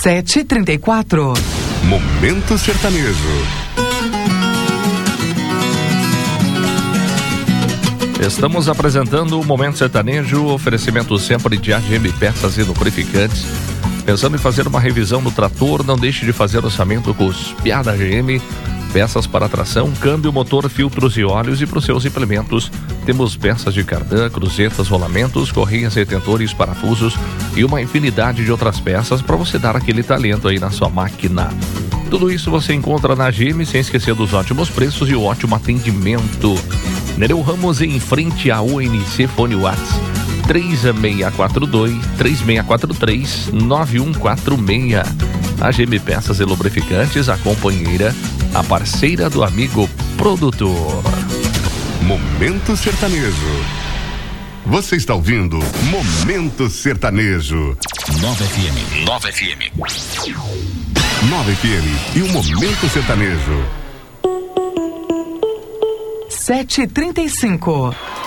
7h34. Momento Sertanejo. Estamos apresentando o Momento Sertanejo, oferecimento sempre de AGM Peças e Lubrificantes. Pensando em fazer uma revisão no trator, não deixe de fazer orçamento com os PA da AGM. Peças para tração, câmbio, motor, filtros e óleos, e para os seus implementos temos peças de cardan, cruzetas, rolamentos, correias, retentores, parafusos e uma infinidade de outras peças para você dar aquele talento aí na sua máquina. Tudo isso você encontra na AGM, sem esquecer dos ótimos preços e o ótimo atendimento. Nereu Ramos, em frente à UNC, fone WhatsApp 3642-3643-9146. AGM Peças e Lubrificantes, a companheira, a parceira do amigo produtor. Momento Sertanejo. Você está ouvindo Momento Sertanejo. 9FM. 9FM. 9FM e o Momento Sertanejo. 7h35.